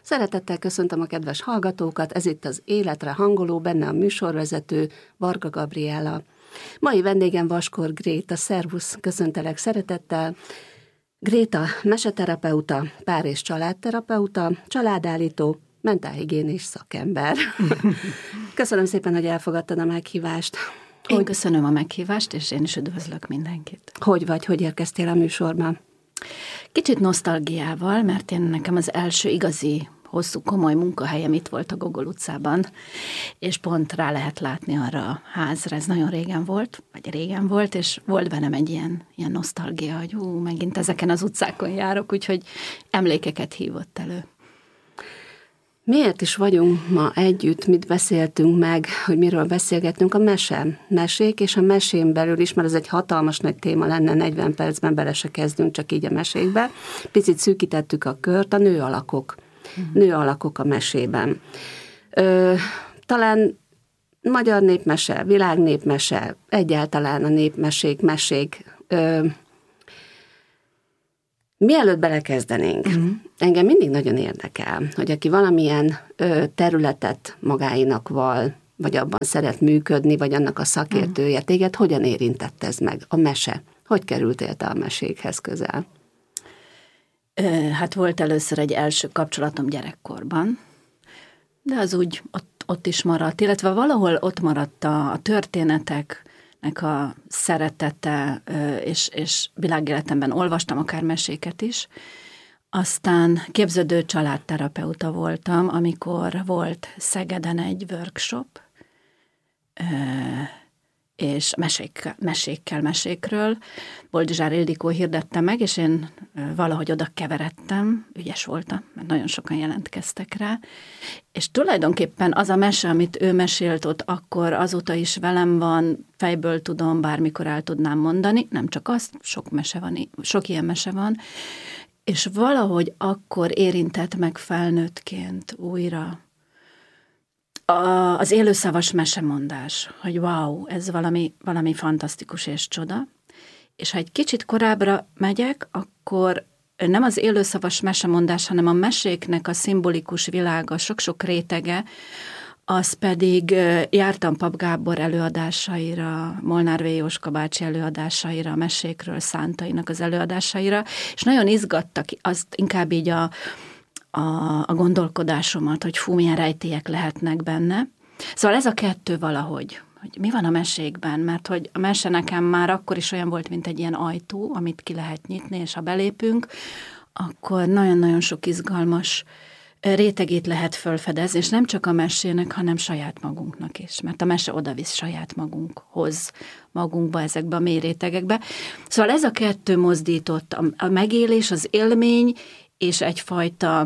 Szeretettel köszöntöm a kedves hallgatókat, ez itt az Életre hangoló, benne a műsorvezető Varga Gabriella. Mai vendégem Vaskor Gréta, szervusz, köszöntelek szeretettel. Gréta meseterapeuta, pár- és családterapeuta, családállító, mentálhigiénés szakember. Köszönöm szépen, hogy elfogadtad a meghívást. Én köszönöm a meghívást, és én is üdvözlök mindenkit. Hogy vagy, hogy érkeztél a műsorban? Kicsit nosztalgiával, mert nekem az első igazi, hosszú, komoly munkahelyem itt volt a Gogol utcában, és pont rá lehet látni arra a házra, ez nagyon régen volt, és volt bennem egy ilyen nosztalgia, hogy megint ezeken az utcákon járok, úgyhogy emlékeket hívott elő. Miért is vagyunk ma együtt, mit beszéltünk meg, hogy miről beszélgetünk? A mesék, és a mesén belül is, mert ez egy hatalmas nagy téma lenne, 40 percben bele se kezdünk csak így a mesékbe. Picit szűkítettük a kört, a nőalakok. Nőalakok a mesében. Talán magyar népmese, világnépmese, egyáltalán a mesék. Mielőtt belekezdenénk, engem mindig nagyon érdekel, hogy aki valamilyen területet magáinak val, vagy abban szeret működni, vagy annak a szakértője, téged hogyan érintett ez meg, a mese? Hogy kerültél te a mesékhez közel? Hát volt először egy első kapcsolatom gyerekkorban, de az úgy ott is maradt, illetve valahol ott maradt a történeteknek a szeretete, és világéletemben olvastam akár meséket is. Aztán képződő családterapeuta voltam, amikor volt Szegeden egy workshop, és mesékről. Boldizsár Ildikó hirdette meg, és én valahogy oda keveredtem, ügyes voltam, mert nagyon sokan jelentkeztek rá, és tulajdonképpen az a mese, amit ő mesélt ott akkor, azóta is velem van, fejből tudom, bármikor el tudnám mondani, nem csak azt, sok ilyen mese van, és valahogy akkor érintett meg felnőttként újra az élőszavas mesemondás, hogy wow, ez valami fantasztikus és csoda. És ha egy kicsit korábbra megyek, akkor nem az élőszavas mesemondás, hanem a meséknek a szimbolikus világa, sok-sok rétege, az pedig jártam Pap Gábor előadásaira, Molnár V. Jóska bácsi előadásaira, a mesékről, Szántainak az előadásaira, és nagyon izgattak, azt inkább így a gondolkodásomat, hogy milyen rejtélyek lehetnek benne. Szóval ez a kettő valahogy, hogy mi van a mesékben, mert hogy a mese nekem már akkor is olyan volt, mint egy ilyen ajtó, amit ki lehet nyitni, és ha belépünk, akkor nagyon-nagyon sok izgalmas rétegét lehet felfedezni, és nem csak a mesének, hanem saját magunknak is, mert a mese odavisz saját magunkhoz, magunkba, ezekbe a mély rétegekbe. Szóval ez a kettő mozdított, a megélés, az élmény, és egyfajta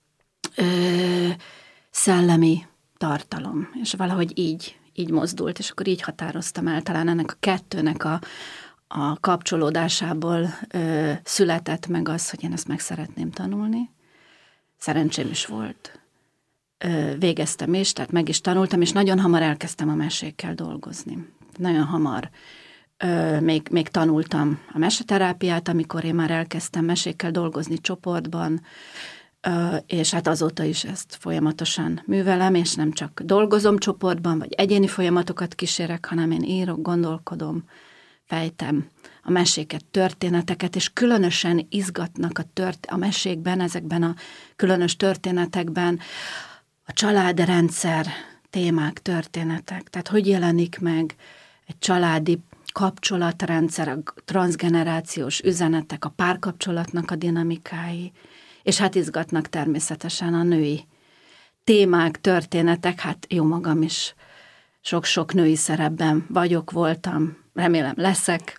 szellemi tartalom, és valahogy így mozdult, és akkor így határoztam el, talán ennek a kettőnek a kapcsolódásából született meg az, hogy én ezt meg szeretném tanulni. Szerencsém is volt. Végeztem is, tehát meg is tanultam, és nagyon hamar elkezdtem a mesékkel dolgozni. Nagyon hamar. Még tanultam a meseterápiát, amikor én már elkezdtem mesékkel dolgozni csoportban, és hát azóta is ezt folyamatosan művelem, és nem csak dolgozom csoportban, vagy egyéni folyamatokat kísérek, hanem én írok, gondolkodom, fejtem a meséket, történeteket, és különösen izgatnak a mesékben, ezekben a különös történetekben a családrendszer témák, történetek. Tehát hogy jelenik meg egy családi kapcsolatrendszer, a transzgenerációs üzenetek, a párkapcsolatnak a dinamikái, és hát izgatnak természetesen a női témák, történetek, hát jó magam is sok-sok női szerepben voltam, remélem leszek,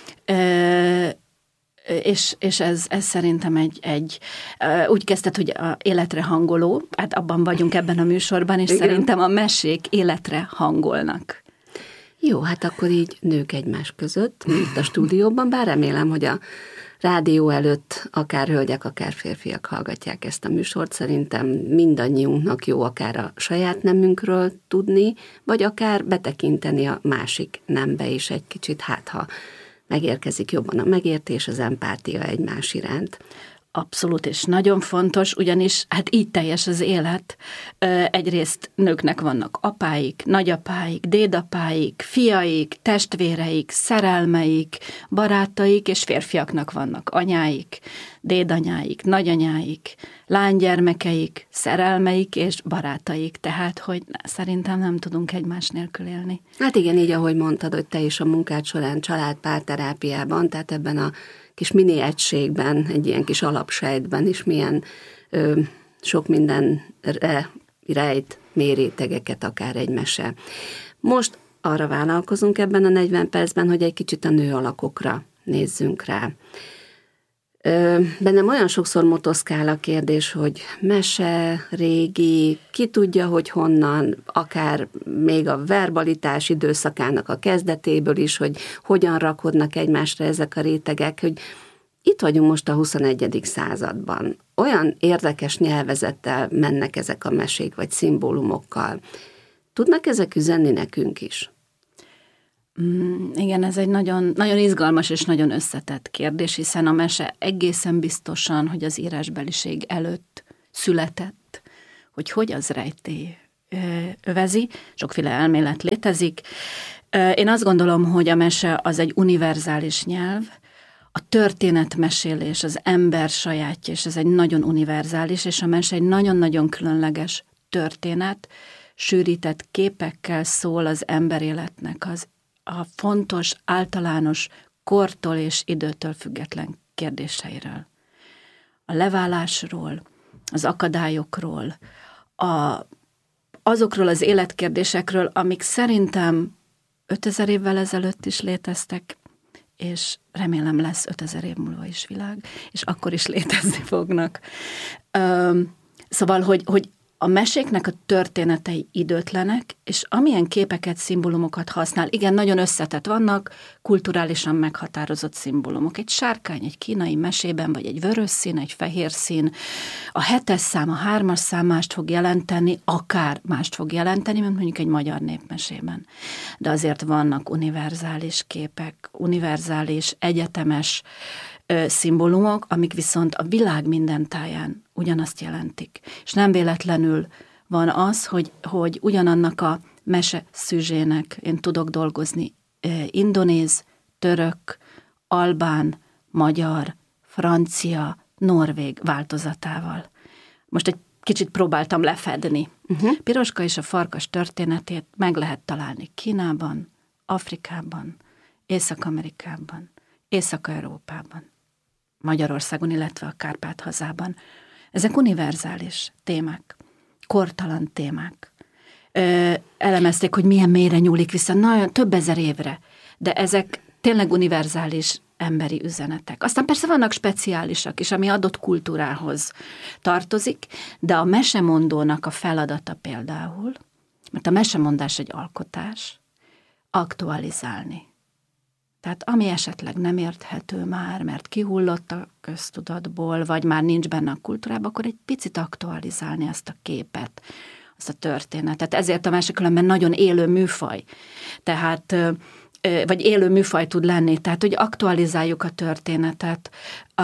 és ez szerintem egy úgy kezdett, hogy a életre hangoló, hát abban vagyunk ebben a műsorban, és igen, szerintem a mesék életre hangolnak. Jó, hát akkor így nők egymás között, itt a stúdióban, bár remélem, hogy a rádió előtt akár hölgyek, akár férfiak hallgatják ezt a műsort. Szerintem mindannyiunknak jó akár a saját nemünkről tudni, vagy akár betekinteni a másik nembe is egy kicsit, hát ha megérkezik jobban a megértés, az empátia egymás iránt. abszolút és nagyon fontos, ugyanis hát így teljes az élet. Egyrészt nőknek vannak apáik, nagyapáik, dédapáik, fiaik, testvéreik, szerelmeik, barátaik, és férfiaknak vannak anyáik, dédanyáik, nagyanyáik, lánygyermekeik, szerelmeik és barátaik. Tehát, hogy szerintem nem tudunk egymás nélkül élni. Hát igen, így ahogy mondtad, hogy te is a munkád során család-párterápiában, tehát ebben a kis mini egységben, egy ilyen kis alapsejtben is milyen sok mindenre rejt mérétegeket akár egy mese. Most arra vállalkozunk ebben a 40 percben, hogy egy kicsit a nő alakokra nézzünk rá. Bennem olyan sokszor motoszkál a kérdés, hogy mese, régi, ki tudja, hogy honnan, akár még a verbalitás időszakának a kezdetéből is, hogy hogyan rakodnak egymásra ezek a rétegek, hogy itt vagyunk most a 21. században. Olyan érdekes nyelvezettel mennek ezek a mesék, vagy szimbólumokkal. Tudnak ezek üzenni nekünk is? Igen, ez egy nagyon, nagyon izgalmas és nagyon összetett kérdés, hiszen a mese egészen biztosan, hogy az írásbeliség előtt született, hogy az rejtély övezi, sokféle elmélet létezik. Én azt gondolom, hogy a mese az egy univerzális nyelv, a történetmesélés az ember sajátja, és ez egy nagyon univerzális, és a mese egy nagyon-nagyon különleges történet, sűrített képekkel szól az emberéletnek a fontos, általános, kortól és időtől független kérdéseiről. A leválásról, az akadályokról, azokról az életkérdésekről, amik szerintem 5000 évvel ezelőtt is léteztek, és remélem lesz 5000 év múlva is világ, és akkor is létezni fognak. Szóval, hogy a meséknek a történetei időtlenek, és amilyen képeket, szimbólumokat használ, igen, nagyon összetett vannak, kulturálisan meghatározott szimbólumok. Egy sárkány, egy kínai mesében, vagy egy vörös szín, egy fehér szín, a 7-es szám, a 3-as szám mást fog jelenteni, akár mást fog jelenteni, mint mondjuk egy magyar népmesében. De azért vannak univerzális képek, univerzális, egyetemes szimbólumok, amik viszont a világ minden táján ugyanazt jelentik. És nem véletlenül van az, hogy ugyanannak a mese szüzsének én tudok dolgozni indonéz, török, albán, magyar, francia, norvég változatával. Most egy kicsit próbáltam lefedni. Piroska és a farkas történetét meg lehet találni Kínában, Afrikában, Észak-Amerikában, Észak-Európában, Magyarországon, illetve a Kárpát-hazában. Ezek univerzális témák, kortalan témák. Elemezték, hogy milyen mélyre nyúlik vissza, nagyon több ezer évre, de ezek tényleg univerzális emberi üzenetek. Aztán persze vannak speciálisak is, ami adott kultúrához tartozik, de a mesemondónak a feladata például, mert a mesemondás egy alkotás, aktualizálni. Tehát ami esetleg nem érthető már, mert kihullott a köztudatból, vagy már nincs benne a kultúrában, akkor egy picit aktualizálni azt a képet, azt a történetet. Ezért a mese különben nagyon élő műfaj. Tehát, vagy élő műfaj tud lenni. Tehát, hogy aktualizáljuk a történetet,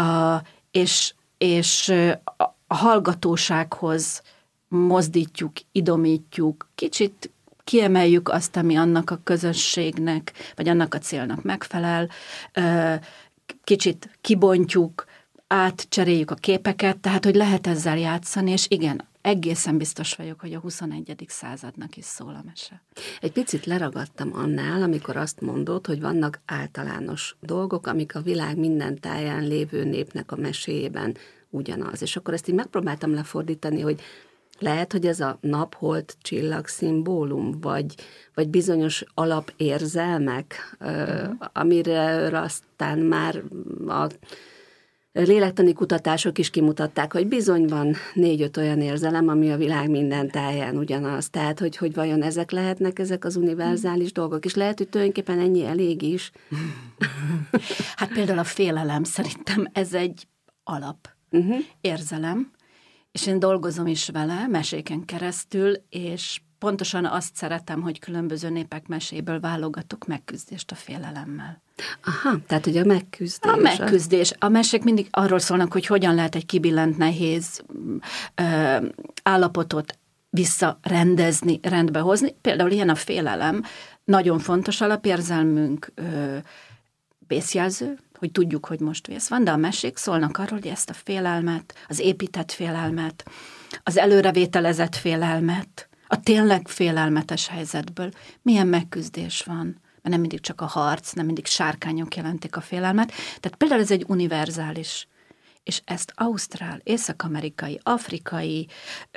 és a hallgatósághoz mozdítjuk, idomítjuk, kicsit kiemeljük azt, ami annak a közösségnek, vagy annak a célnak megfelel, kicsit kibontjuk, átcseréljük a képeket, tehát, hogy lehet ezzel játszani, és igen, egészen biztos vagyok, hogy a 21. századnak is szól a mese. Egy picit leragadtam annál, amikor azt mondod, hogy vannak általános dolgok, amik a világ minden táján lévő népnek a meséjében ugyanaz. És akkor ezt így megpróbáltam lefordítani, hogy lehet, hogy ez a nap, hold, csillag szimbólum, vagy bizonyos alapérzelmek, amire aztán már a lélektani kutatások is kimutatták, hogy bizony van 4-5 olyan érzelem, ami a világ minden táján ugyanaz. Tehát, hogy vajon ezek lehetnek, ezek az univerzális dolgok, és lehet, hogy tulajdonképpen ennyi elég is. Hát például a félelem, szerintem ez egy alap érzelem, és én dolgozom is vele, meséken keresztül, és pontosan azt szeretem, hogy különböző népek meséből válogatok megküzdést a félelemmel. Aha, tehát ugye a megküzdés. A megküzdés. A mesék mindig arról szólnak, hogy hogyan lehet egy kibillent, nehéz állapotot visszarendezni, rendbehozni. Például ilyen a félelem. Nagyon fontos alapérzelmünk, vészjelző, hogy tudjuk, hogy most vész van, de a mesék szólnak arról, hogy ezt a félelmet, az épített félelmet, az előrevételezett félelmet, a tényleg félelmetes helyzetből milyen megküzdés van. Mert nem mindig csak a harc, nem mindig sárkányok jelentik a félelmet. Tehát például ez egy univerzális, és ezt ausztrál, észak-amerikai, afrikai,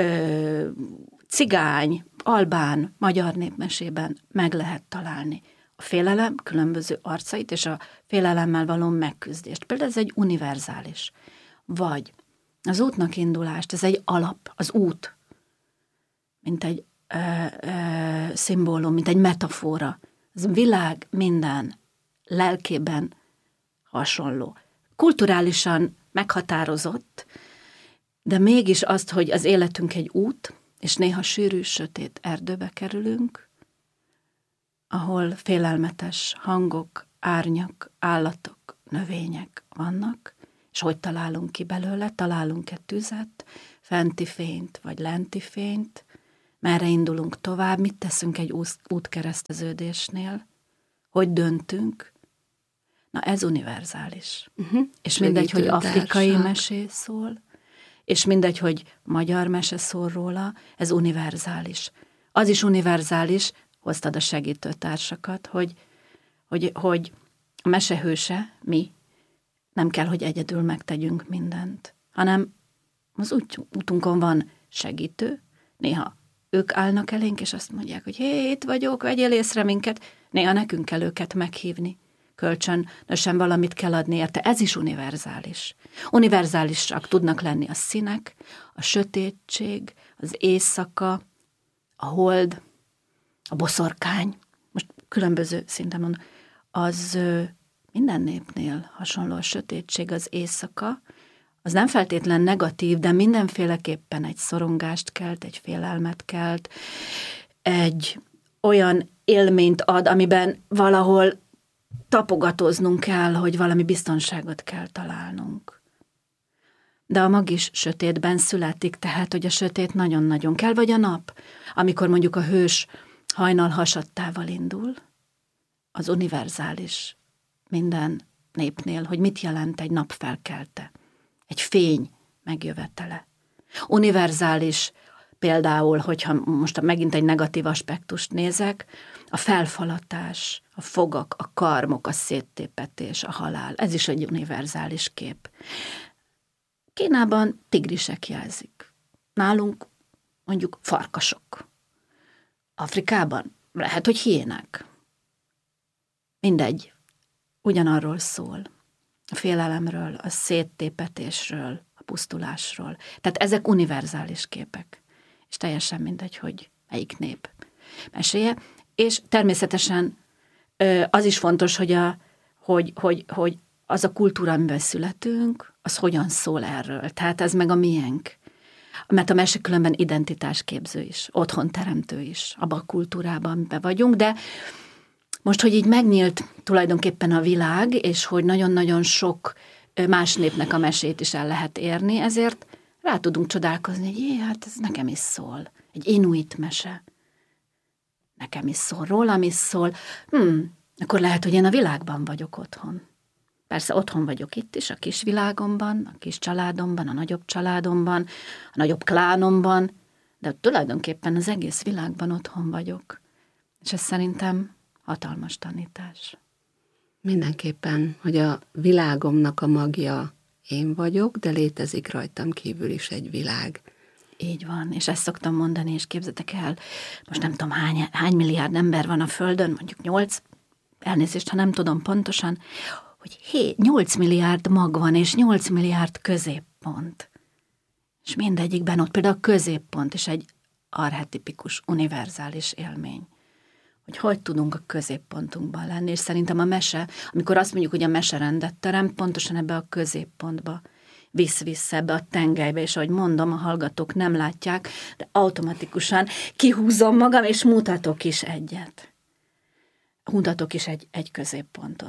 cigány, albán, magyar népmesében meg lehet találni a félelem különböző arcait, és a félelemmel való megküzdést. Például ez egy univerzális. Vagy az útnak indulást, ez egy alap, az út, mint egy szimbólum, mint egy metafora. Az világ minden lelkében hasonló. Kulturálisan meghatározott, de mégis azt, hogy az életünk egy út, és néha sűrű, sötét erdőbe kerülünk, ahol félelmetes hangok, árnyak, állatok, növények vannak, és hogy találunk ki belőle, találunk-e tüzet, fenti fényt, vagy lenti fényt, merre indulunk tovább, mit teszünk egy útkereszteződésnél, hogy döntünk. Na ez univerzális. És mindegy, hogy afrikai mesé szól, és mindegy, hogy magyar mese szól róla, ez univerzális. Az is univerzális, hoztad a segítőtársakat, hogy a mesehőse, mi, nem kell, hogy egyedül megtegyünk mindent, hanem az útunkon van segítő, néha ők állnak elénk, és azt mondják, hogy hé, itt vagyok, vegyél észre minket, néha nekünk kell őket meghívni. Kölcsönösen valamit kell adni érte. Ez is univerzális. Univerzálisak tudnak lenni a színek, a sötétség, az éjszaka, a hold, a boszorkány. Most különböző szinten mondom. Az minden népnél hasonló a sötétség, az éjszaka. Az nem feltétlen negatív, de mindenféleképpen egy szorongást kelt, egy félelmet kelt, egy olyan élményt ad, amiben valahol tapogatóznunk kell, hogy valami biztonságot kell találnunk. De a mag is sötétben születik, tehát, hogy a sötét nagyon-nagyon kell, vagy a nap, amikor mondjuk a hős hajnal hasadtával indul, az univerzális minden népnél, hogy mit jelent egy nap felkelte, egy fény megjövetele. Univerzális például, hogyha most megint egy negatív aspektust nézek, a felfalatás, a fogak, a karmok, a széttépetés, a halál. Ez is egy univerzális kép. Kínában tigrisek jelzik. Nálunk mondjuk farkasok. Afrikában lehet, hogy hiénák. Mindegy. Ugyanarról szól. A félelemről, a széttépetésről, a pusztulásról. Tehát ezek univerzális képek. És teljesen mindegy, hogy melyik nép meséje. És természetesen az is fontos, hogy az a kultúra, amiben születünk, az hogyan szól erről. Tehát ez meg a miénk. Mert a mese különben identitásképző is, otthonteremtő is, abban a kultúrában, amiben vagyunk, de most, hogy így megnyílt tulajdonképpen a világ, és hogy nagyon-nagyon sok más népnek a mesét is el lehet érni, ezért rá tudunk csodálkozni, hogy hát ez nekem is szól. Egy inuit mese. Nekem is szól, rólam is szól. Akkor lehet, hogy én a világban vagyok otthon. Persze otthon vagyok itt is, a kis világomban, a kis családomban, a nagyobb családomban, a nagyobb klánomban, de tulajdonképpen az egész világban otthon vagyok. És ez szerintem hatalmas tanítás. Mindenképpen, hogy a világomnak a magja én vagyok, de létezik rajtam kívül is egy világ. Így van, és ezt szoktam mondani, és képzeljétek el, most nem tudom hány milliárd ember van a Földön, mondjuk 8, elnézést, ha nem tudom pontosan, hogy 8 milliárd mag van, és 8 milliárd középpont. És mindegyikben ott például a középpont is egy archetipikus, univerzális élmény. Hogy tudunk a középpontunkban lenni, és szerintem a mese, amikor azt mondjuk, hogy a mese rendet teremt, pontosan ebbe a középpontba visz ebbe a tengelybe, és ahogy mondom, a hallgatók nem látják, de automatikusan kihúzom magam, és mutatok is egyet. Mutatok is egy középpontot.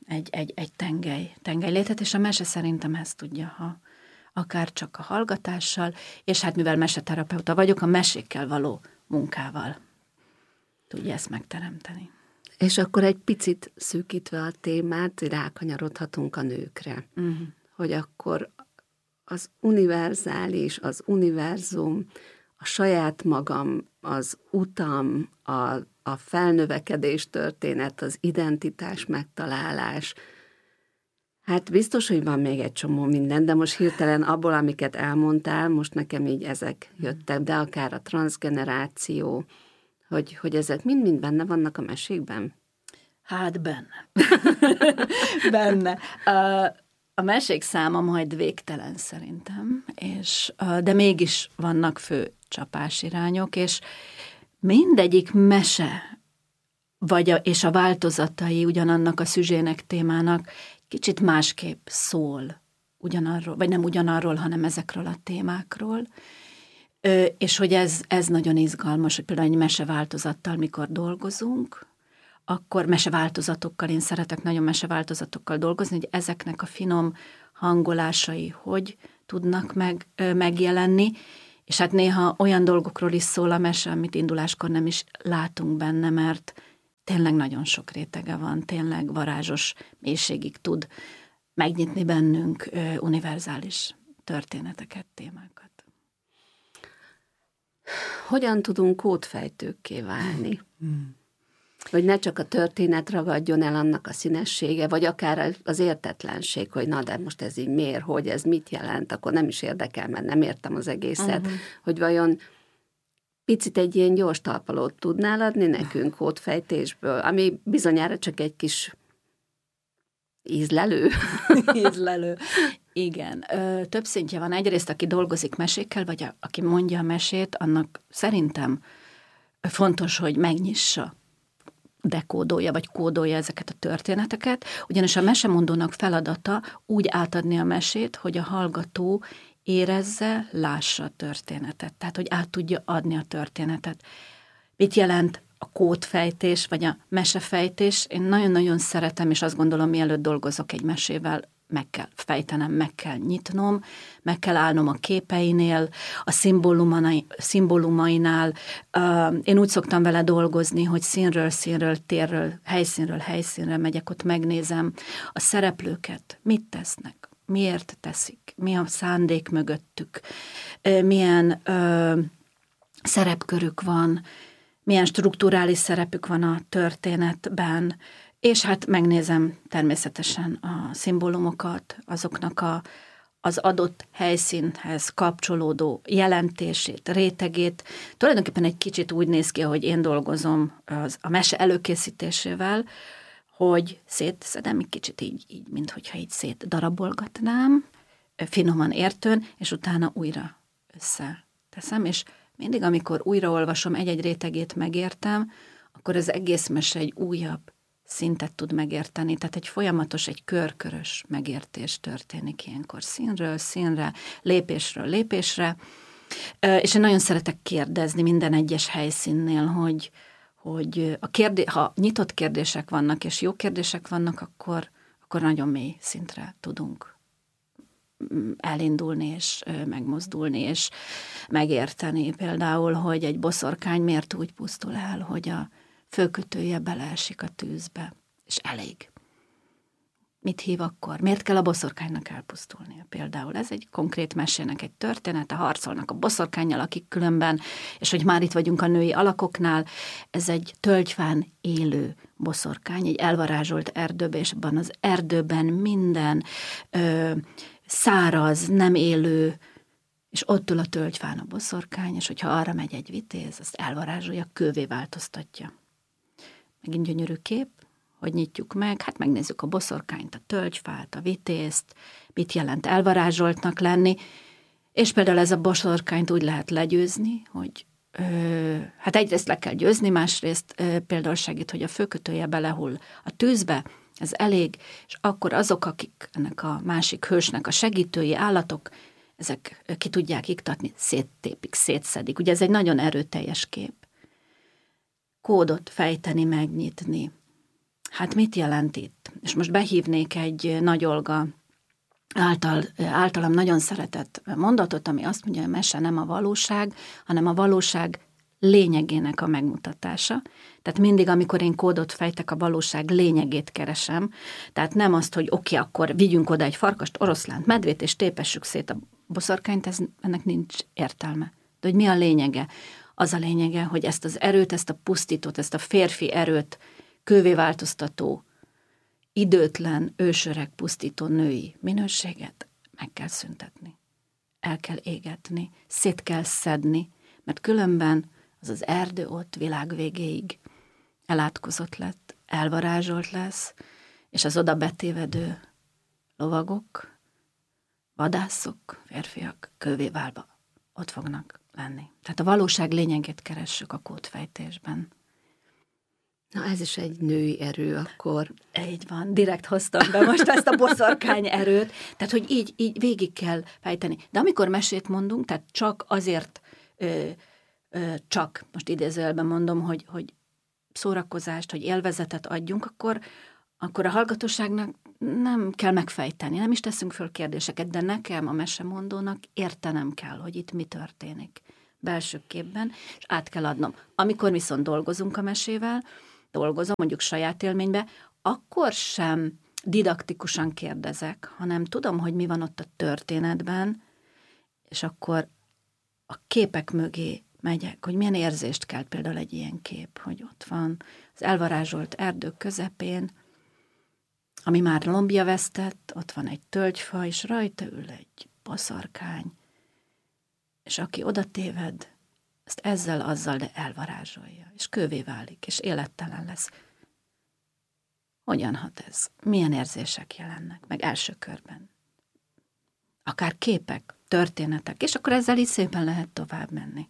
egy tengely létet, és a mese szerintem ezt tudja, ha akár csak a hallgatással, és hát mivel meseterapeuta vagyok, a mesékkel való munkával tudja ezt megteremteni. És akkor egy picit szűkítve a témát, rákanyarodhatunk a nőkre. Hogy akkor az univerzális, az univerzum, a saját magam, az utam, a felnövekedés történet, az identitás megtalálás. Hát biztos, hogy van még egy csomó minden, de most hirtelen abból, amiket elmondtál, most nekem így ezek jöttek, de akár a transzgeneráció, hogy ezek mind-mind benne vannak a mesékben? Hát benne. Benne. A mesék száma majd végtelen szerintem, de mégis vannak fő csapásirányok, és mindegyik mese, és a változatai ugyanannak a szüzsének, témának kicsit másképp szól ugyanarról, vagy nem ugyanarról, hanem ezekről a témákról. És hogy ez nagyon izgalmas, hogy például egy meseváltozattal mikor dolgozunk, akkor meseváltozatokkal, én szeretek nagyon meseváltozatokkal dolgozni, hogy ezeknek a finom hangolásai hogy tudnak megjelenni, és hát néha olyan dolgokról is szól a mese, amit induláskor nem is látunk benne, mert tényleg nagyon sok rétege van, tényleg varázsos mélységig tud megnyitni bennünk univerzális történeteket, témákat. Hogyan tudunk kódfejtőkké válni? Hogy ne csak a történet ragadjon el annak a színessége, vagy akár az értetlenség, hogy na de most ez így miért, hogy ez mit jelent, akkor nem is érdekel, mert nem értem az egészet, hogy vajon picit egy ilyen gyors talpalót tudnál adni nekünk kódfejtésből, ami bizonyára csak egy kis ízlelő. Ízlelő. Igen. Több szintje van. Egyrészt, aki dolgozik mesékkel, vagy aki mondja a mesét, annak szerintem fontos, hogy megnyissa, dekódolja, vagy kódolja ezeket a történeteket, ugyanis a mesemondónak feladata úgy átadni a mesét, hogy a hallgató érezze, lássa a történetet, tehát, hogy át tudja adni a történetet. Mit jelent a kódfejtés, vagy a mesefejtés? Én nagyon-nagyon szeretem, és azt gondolom, mielőtt dolgozok egy mesével, meg kell fejtenem, meg kell nyitnom, meg kell állnom a képeinél, a szimbólumainál. Én úgy szoktam vele dolgozni, hogy színről színről, térről, helyszínre megyek, ott megnézem a szereplőket, mit tesznek, miért teszik, mi a szándék mögöttük, milyen szerepkörük van, milyen strukturális szerepük van a történetben, és hát megnézem természetesen a szimbólumokat, azoknak az adott helyszínhez kapcsolódó jelentését, rétegét. Tulajdonképpen egy kicsit úgy néz ki, ahogy én dolgozom a mese előkészítésével, hogy szétszedem egy kicsit így, minthogyha így szétdarabolgatnám, finoman értőn, és utána újra összeteszem, és mindig, amikor újraolvasom, egy-egy rétegét megértem, akkor az egész mese egy újabb szintet tud megérteni, tehát egy folyamatos, egy körkörös megértés történik ilyenkor színről színre, lépésről lépésre, és én nagyon szeretek kérdezni minden egyes helyszínnél, hogy ha nyitott kérdések vannak, és jó kérdések vannak, akkor nagyon mély szintre tudunk elindulni, és megmozdulni, és megérteni. Például, hogy egy boszorkány miért úgy pusztul el, hogy a főkötője beleesik a tűzbe, és elég. Mit hív akkor? Miért kell a boszorkánynak elpusztulnia? Például ez egy konkrét mesének egy története, harcolnak a boszorkánnyal, akik különben, és hogy már itt vagyunk a női alakoknál, ez egy tölgyfán élő boszorkány, egy elvarázsolt erdőbe, és abban az erdőben minden száraz, nem élő, és ott ül a tölgyfán a boszorkány, és hogyha arra megy egy vitéz, azt elvarázsolja, kővé változtatja. Megint gyönyörű kép, hogy nyitjuk meg, hát megnézzük a boszorkányt, a tölgyfát, a vitézt, mit jelent elvarázsoltnak lenni, és például ez a boszorkányt úgy lehet legyőzni, hogy hát egyrészt le kell győzni, másrészt például segít, hogy a főkötője belehull a tűzbe, ez elég, és akkor azok, akik ennek a másik hősnek a segítői állatok, ezek ki tudják iktatni, széttépik, szétszedik. Ugye ez egy nagyon erőteljes kép. Kódot fejteni, megnyitni. Hát mit jelent itt? És most behívnék egy Nagy Olga általam nagyon szeretett mondatot, ami azt mondja, hogy a mese nem a valóság, hanem a valóság lényegének a megmutatása. Tehát mindig, amikor én kódot fejtek, a valóság lényegét keresem. Tehát nem azt, hogy oké, akkor vigyünk oda egy farkast, oroszlánt, medvét, és tépessük szét a boszorkányt, ennek nincs értelme. De hogy mi a lényege? Az a lényege, hogy ezt az erőt, ezt a pusztítót, ezt a férfi erőt kővé változtató, időtlen, ősöreg, pusztító női minőséget meg kell szüntetni. El kell égetni, szét kell szedni, mert különben az erdő ott világ végéig elátkozott lett, elvarázsolt lesz, és az oda betévedő lovagok, vadászok, férfiak kővé válva ott fognak lenni. Tehát a valóság lényegét keressük a kódfejtésben. Na ez is egy női erő akkor. Így van, direkt hoztam be most ezt a boszorkány erőt, tehát hogy így végig kell fejteni. De amikor mesét mondunk, tehát csak azért, csak, most idézőjelben mondom, hogy szórakozást, hogy élvezetet adjunk, akkor a hallgatóságnak nem kell megfejteni, nem is teszünk föl kérdéseket, de nekem, a mesemondónak értenem kell, hogy itt mi történik belső képben, és át kell adnom. Amikor viszont dolgozunk a mesével, mondjuk saját élménybe, akkor sem didaktikusan kérdezek, hanem tudom, hogy mi van ott a történetben, és akkor a képek mögé megyek, hogy milyen érzést kelt például egy ilyen kép, hogy ott van az elvarázsolt erdők közepén, ami már lombja vesztett, ott van egy tölgyfa, és rajta ül egy boszorkány, és aki oda téved, ezt ezzel, azzal, de elvarázsolja, és kővé válik, és élettelen lesz. Hogyan hat ez? Milyen érzések jelennek meg első körben? Akár képek, történetek, és akkor ezzel így szépen lehet tovább menni.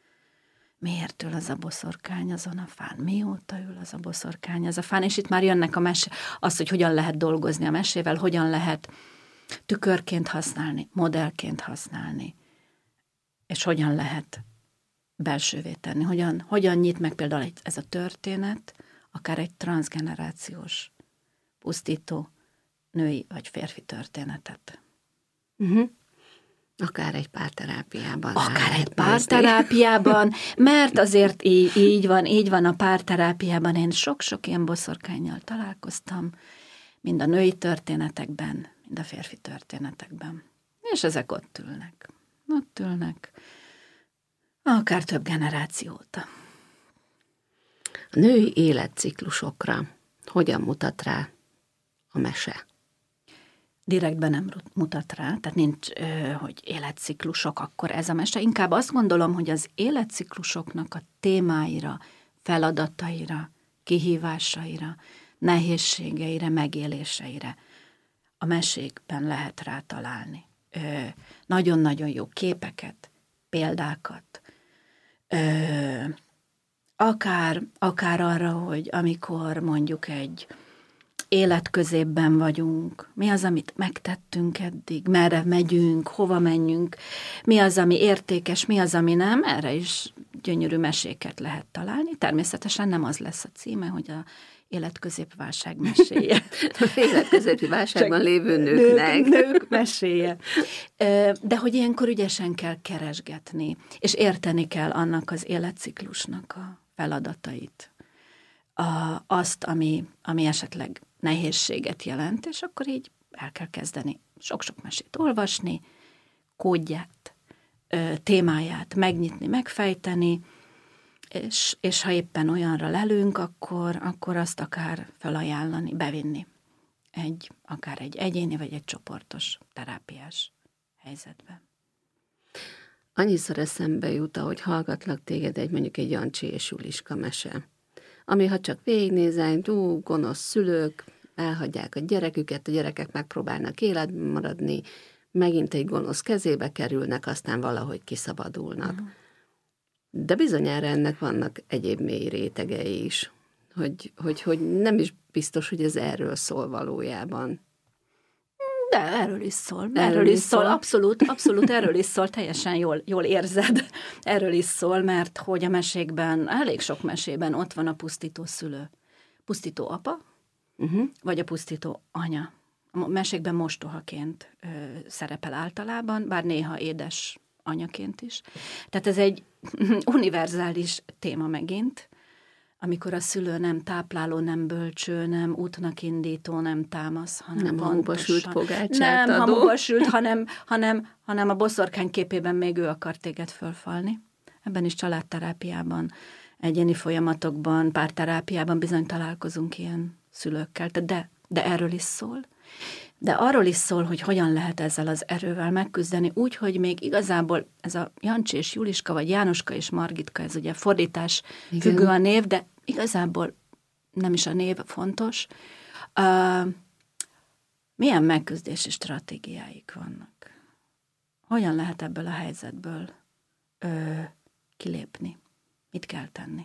Miért ül az a boszorkány azon a fán? Mióta ül az a boszorkány az a fán? És itt már jönnek az, hogy hogyan lehet dolgozni a mesével, hogyan lehet tükörként használni, modellként használni, és hogyan lehet belsővé tenni. Hogyan nyit meg például ez a történet, akár egy transzgenerációs, pusztító női vagy férfi történetet. Uh-huh. Akár egy párterápiában. Akár egy párterápiában, mert azért így van a párterápiában. Én sok-sok ilyen boszorkánnyal találkoztam, mind a női történetekben, mind a férfi történetekben. És ezek ott ülnek. Akár több generáció óta. A női életciklusokra hogyan mutat rá a mese? Direktben nem mutat rá, tehát nincs, hogy életciklusok, akkor ez a mese. Inkább azt gondolom, hogy az életciklusoknak a témáira, feladataira, kihívásaira, nehézségeire, megéléseire a mesékben lehet rá találni. Nagyon-nagyon jó képeket, példákat, akár arra, hogy amikor mondjuk egy életközépben vagyunk, mi az, amit megtettünk eddig, merre megyünk, hova menjünk, mi az, ami értékes, mi az, ami nem, erre is gyönyörű meséket lehet találni. Természetesen nem az lesz a címe, hogy a életközépválság meséje. Életközépi válságban lévő nőknek. Nők meséje. De hogy ilyenkor ügyesen kell keresgetni, és érteni kell annak az életciklusnak a feladatait. Azt, ami esetleg nehézséget jelent, és akkor így el kell kezdeni sok-sok mesét olvasni, kódját, témáját megnyitni, megfejteni, és ha éppen olyanra lelünk, akkor azt akár felajánlani, bevinni akár egy egyéni vagy egy csoportos terápiás helyzetben. Annyiszor eszembe jut, ahogy hallgatlak téged mondjuk egy Jancsi és Juliska mese, ami ha csak végignézel, gonosz szülők elhagyják a gyereküket, a gyerekek megpróbálnak életben maradni, megint egy gonosz kezébe kerülnek, aztán valahogy kiszabadulnak. Uh-huh. De bizonyára ennek vannak egyéb mély rétegei is, hogy nem is biztos, hogy ez erről szól valójában. De erről is szól. Abszolút erről is szól, teljesen jól érzed. Erről is szól, mert hogy a mesékben, elég sok mesében ott van a pusztító szülő. Pusztító apa, vagy a pusztító anya. A mesékben mostohaként szerepel általában, bár néha édes anyaként is. Tehát ez egy univerzális téma megint, amikor a szülő nem tápláló, nem bölcső, nem útnak indító, nem támasz, hanem nem hamuba sült pogácsát nem adó. hamuba sült, hanem a boszorkány képében még ő akar téged fölfalni. Ebben is családterápiában, egyéni folyamatokban, párterápiában bizony találkozunk ilyen szülőkkel, de erről is szól. De arról is szól, hogy hogyan lehet ezzel az erővel megküzdeni, úgy, hogy még igazából ez a Jancsi és Juliska, vagy Jánoska és Margitka, ez ugye fordítás függő a név, de igazából nem is a név fontos. Milyen megküzdési stratégiáik vannak? Hogyan lehet ebből a helyzetből kilépni? Mit kell tenni?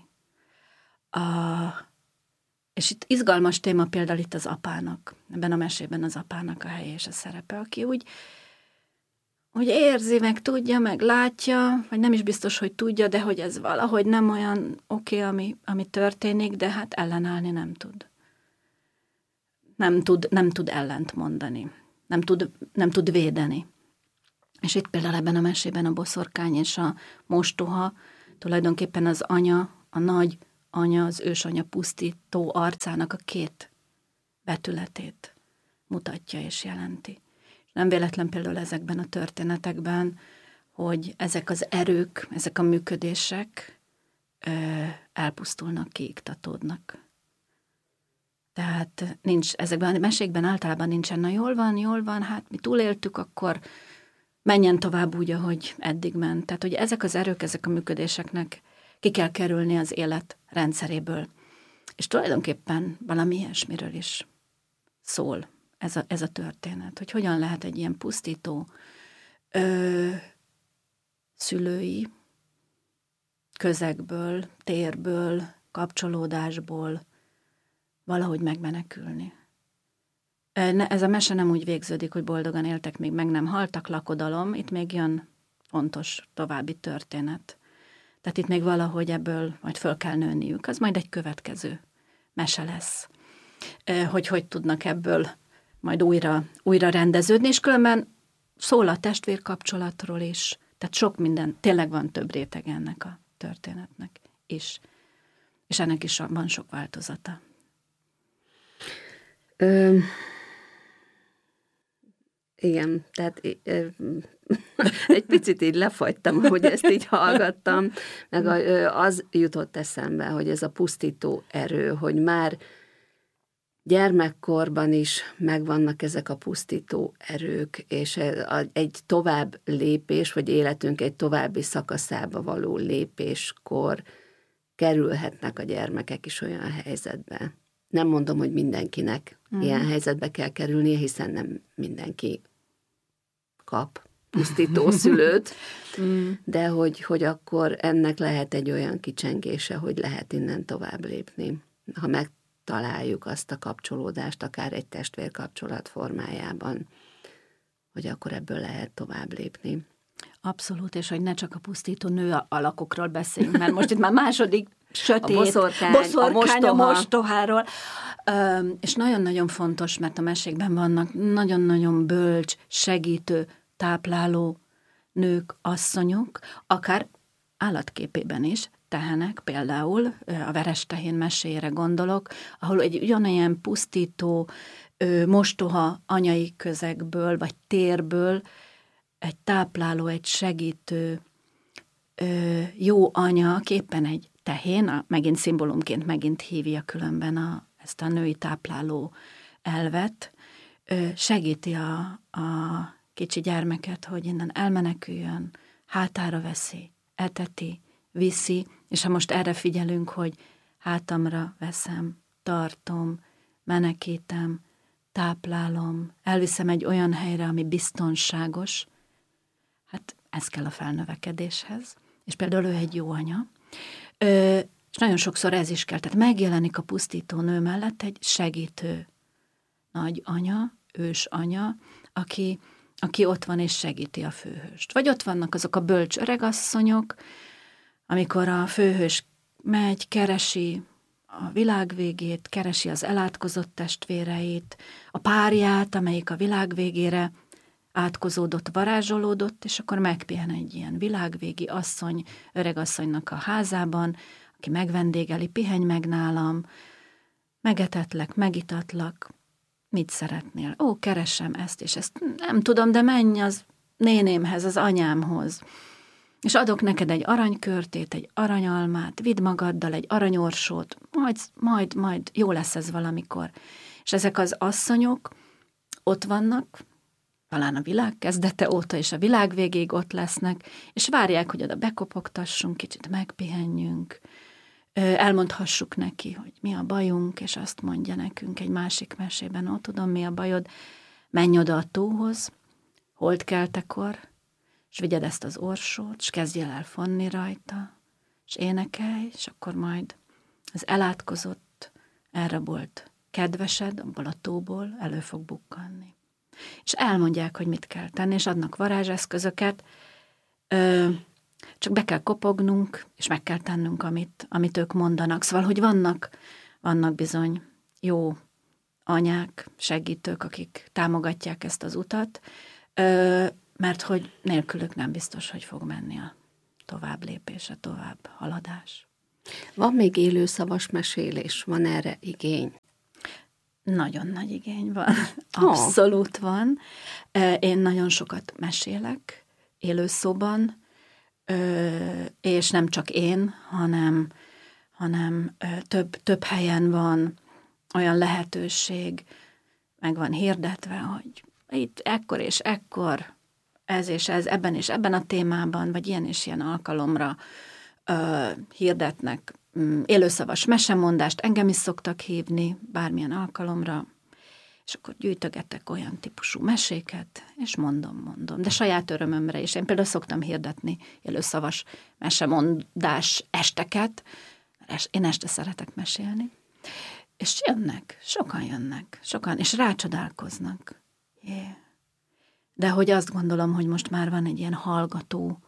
És itt izgalmas téma például itt az apának, ebben a mesében az apának a helye és a szerepe, aki úgy érzi, meg tudja, meg látja, vagy nem is biztos, hogy tudja, de hogy ez valahogy nem olyan oké, ami történik, de hát ellenállni nem tud. Nem tud ellent mondani, nem tud védeni. És itt például ebben a mesében a boszorkány és a mostoha, tulajdonképpen az anya, a nagy anya, az ősanya pusztító arcának a két vetületét mutatja és jelenti. Nem véletlen például ezekben a történetekben, hogy ezek az erők, ezek a működések elpusztulnak, kiiktatódnak. Tehát ezekben a mesékben általában nincsen, na jól van, hát mi túléltük, akkor menjen tovább úgy, ahogy eddig ment. Tehát, hogy ezek az erők, ezek a működéseknek ki kell kerülni az élet rendszeréből. És tulajdonképpen valami ilyesmiről is szól ez a történet, hogy hogyan lehet egy ilyen pusztító szülői közegből, térből, kapcsolódásból valahogy megmenekülni. Ez a mese nem úgy végződik, hogy boldogan éltek, még meg nem haltak, lakodalom, itt még jön fontos további történet. Tehát itt még valahogy ebből majd föl kell nőniük. Az majd egy következő mese lesz. Hogy tudnak ebből majd újra rendeződni, és különben szól a testvérkapcsolatról is. Tehát sok minden, tényleg van több réteg ennek a történetnek is. És ennek is van sok változata. Igen, tehát egy picit így lefagytam, hogy ezt így hallgattam, meg az jutott eszembe, hogy ez a pusztító erő, hogy már gyermekkorban is megvannak ezek a pusztító erők, és egy tovább lépés, vagy életünk egy további szakaszába való lépéskor kerülhetnek a gyermekek is olyan helyzetbe. Nem mondom, hogy mindenkinek ilyen helyzetbe kell kerülnie, hiszen nem mindenki kap pusztító szülőt, de hogy akkor ennek lehet egy olyan kicsengése, hogy lehet innen tovább lépni. Ha megtaláljuk azt a kapcsolódást, akár egy testvérkapcsolat formájában, hogy akkor ebből lehet tovább lépni. Abszolút, és hogy ne csak a pusztító nő alakokról beszéljünk, mert most itt már második sötét, a boszorkány a mostoháról. És nagyon-nagyon fontos, mert a mesékben vannak nagyon-nagyon bölcs, segítő, tápláló nők, asszonyok, akár állatképében is, tehenek, például a Verestehén meséjére gondolok, ahol egy ugyanolyan pusztító, mostoha anyai közegből, vagy térből egy tápláló, egy segítő, jó anya, aki éppen egy tehén, megint szimbólumként megint hívja különben ezt a női tápláló elvet, segíti a kicsi gyermeket, hogy innen elmeneküljön, hátára veszi, eteti, viszi, és ha most erre figyelünk, hogy hátamra veszem, tartom, menekítem, táplálom, elviszem egy olyan helyre, ami biztonságos, hát ez kell a felnövekedéshez. És például ő egy jó anya, és nagyon sokszor ez is kell, tehát megjelenik a pusztító nő mellett egy segítő nagy anya, ős anya, aki ott van és segíti a főhőst. Vagy ott vannak azok a bölcs öregasszonyok, amikor a főhős megy, keresi a világ végét, keresi az elátkozott testvéreit, a párját, amelyik a világ végére átkozódott, varázsolódott, és akkor megpihen egy ilyen világvégi asszony, öregasszonynak a házában, aki megvendégeli, pihenj meg nálam, megetetlek, megitatlak, mit szeretnél? Ó, keresem ezt és ezt, nem tudom, de menj az nénémhez, az anyámhoz, és adok neked egy aranykörtét, egy aranyalmát, vidd magaddal egy aranyorsót, majd jó lesz ez valamikor. És ezek az asszonyok ott vannak, talán a világ kezdete óta és a világ végéig ott lesznek, és várják, hogy oda bekopogtassunk, kicsit megpihenjünk, elmondhassuk neki, hogy mi a bajunk, és azt mondja nekünk egy másik mesében, ó, tudom, mi a bajod, menj oda a tóhoz, holdkeltekor, és vigyed ezt az orsót, és kezdjél el fonni rajta, és énekelj, és akkor majd az elátkozott, elrabolt kedvesed abból a tóból elő fog bukkanni. És elmondják, hogy mit kell tenni, és adnak varázseszközöket, csak be kell kopognunk, és meg kell tennünk, amit ők mondanak. Szóval, hogy vannak bizony jó anyák, segítők, akik támogatják ezt az utat, mert hogy nélkülük nem biztos, hogy fog menni a tovább lépés, a tovább haladás. Van még élőszavas mesélés? Van erre igény? Nagyon nagy igény van. Abszolút van. Én nagyon sokat mesélek élőszóban, és nem csak én, hanem több helyen van olyan lehetőség, meg van hirdetve, hogy itt ekkor és ekkor, ez és ez, ebben és ebben a témában, vagy ilyen és ilyen alkalomra hirdetnek élőszavas mesemondást, engem is szoktak hívni bármilyen alkalomra, és akkor gyűjtögetek olyan típusú meséket, és mondom, de saját örömömre is. Én például szoktam hirdetni élőszavas mesemondás esteket, mert én este szeretek mesélni, és sokan jönnek, és rácsodálkoznak. De hogy azt gondolom, hogy most már van egy ilyen hallgató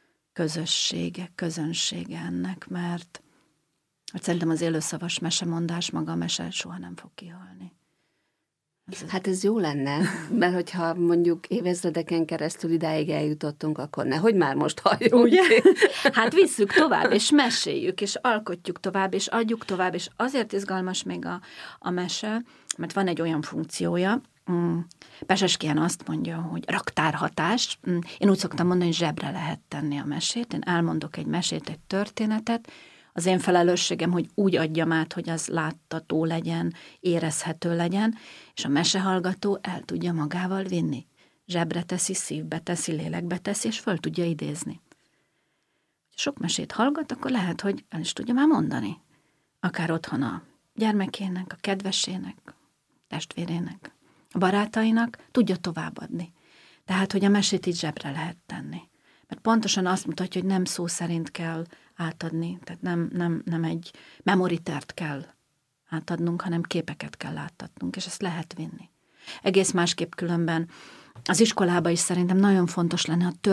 közönsége ennek, mert szerintem az élőszavas mesemondás, maga a mese soha nem fog kihalni. Hát ez jó lenne, mert hogyha mondjuk évezredeken keresztül idáig eljutottunk, akkor nehogy már most halljunk. Ugye? Hát visszük tovább, és meséljük, és alkotjuk tovább, és adjuk tovább, és azért izgalmas még a mese, mert van egy olyan funkciója, Peseskian azt mondja, hogy raktárhatás. Én úgy szoktam mondani, hogy zsebre lehet tenni a mesét. Én elmondok egy mesét, egy történetet. Az én felelősségem, hogy úgy adjam át, hogy az láttató legyen, érezhető legyen, és a mesehallgató el tudja magával vinni. Zsebre teszi, szívbe teszi, lélekbe teszi, és föl tudja idézni. Ha sok mesét hallgat, akkor lehet, hogy el is tudja már mondani. Akár otthon a gyermekének, a kedvesének, a testvérének, a barátainak tudja továbbadni. Tehát, hogy a mesét így zsebre lehet tenni. Mert pontosan azt mutatja, hogy nem szó szerint kell átadni, tehát nem egy memoritert kell átadnunk, hanem képeket kell átadnunk, és ezt lehet vinni. Egész másképp különben az iskolába is szerintem nagyon fontos lenne, a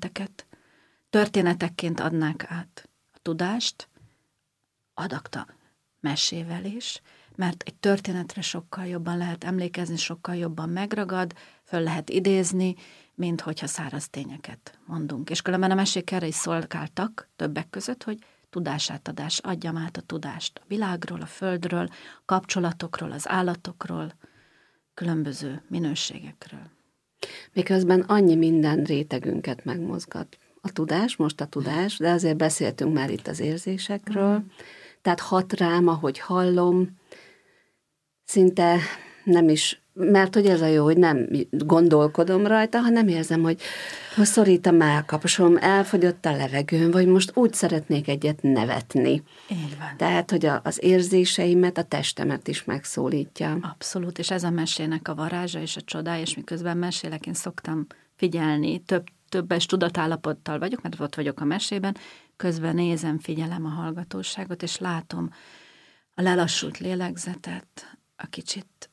történetekként adnák át a tudást, adakta mesével is, mert egy történetre sokkal jobban lehet emlékezni, sokkal jobban megragad, föl lehet idézni, mint hogyha száraz tényeket mondunk. És különben a mesék erre is szolgáltak többek között, hogy tudásátadás, adjam át a tudást a világról, a földről, kapcsolatokról, az állatokról, különböző minőségekről. Miközben annyi minden rétegünket megmozgat. A tudás, de azért beszéltünk már itt az érzésekről, tehát hat rám, ahogy hallom, szinte nem is, mert hogy ez a jó, hogy nem gondolkodom rajta, hanem érzem, hogy szorít a mellkaposom, elfogyott a levegőm, vagy most úgy szeretnék egyet nevetni. Így van. Tehát, hogy az érzéseimet, a testemet is megszólítja. Abszolút, és ez a mesének a varázsa és a csodája, és miközben mesélek, én szoktam figyelni, többes tudatállapottal vagyok, mert ott vagyok a mesében, közben nézem, figyelem a hallgatóságot, és látom a lelassult lélegzetet, a kicsit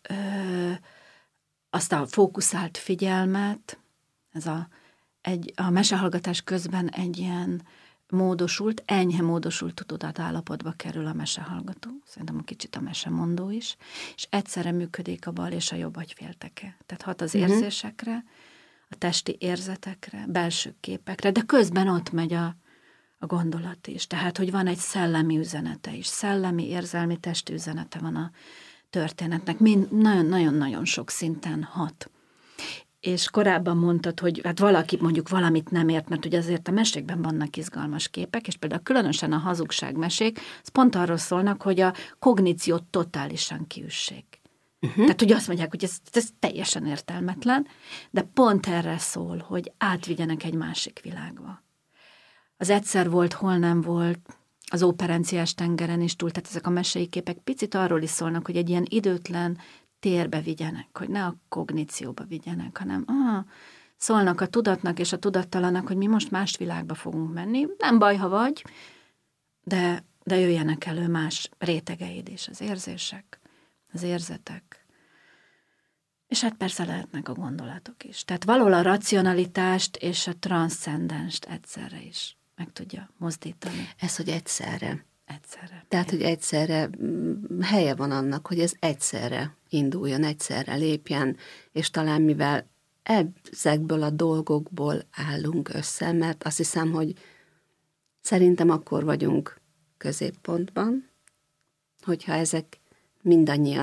azt a fókuszált figyelmet, ez a mesehallgatás közben egy ilyen módosult, enyhe módosult tudatállapotba kerül a mesehallgató, szerintem a kicsit a mesemondó is, és egyszerre működik a bal és a jobb agyfélteke. Tehát hat az érzésekre, a testi érzetekre, belső képekre, de közben ott megy a gondolat is. Tehát, hogy van egy szellemi üzenete is, szellemi, érzelmi, testi üzenete van a történetnek. Nagyon-nagyon sok szinten hat. És korábban mondtad, hogy hát valaki mondjuk valamit nem ért, mert ugye azért a mesékben vannak izgalmas képek, és például különösen a hazugságmesék, az pont arról szólnak, hogy a kogníciót totálisan kiüssék. Tehát, hogy azt mondják, hogy ez teljesen értelmetlen, de pont erre szól, hogy átvigyenek egy másik világba. Az egyszer volt, hol nem volt, az Óperenciás tengeren is túl, tehát ezek a mesei képek picit arról is szólnak, hogy egy ilyen időtlen térbe vigyenek, hogy ne a kognícióba vigyenek, hanem szólnak a tudatnak és a tudattalannak, hogy mi most más világba fogunk menni. Nem baj, ha vagy, de jöjjenek elő más rétegeid is, az érzések, az érzetek. És hát persze lehetnek a gondolatok is. Tehát valahol a racionalitást és a transzcendenst egyszerre is meg tudja mozdítani. Ez, hogy egyszerre. Egyszerre. Tehát, hogy egyszerre helye van annak, hogy ez egyszerre induljon, egyszerre lépjen, és talán mivel ezekből a dolgokból állunk össze, mert azt hiszem, hogy szerintem akkor vagyunk középpontban, hogyha ezek mindannyian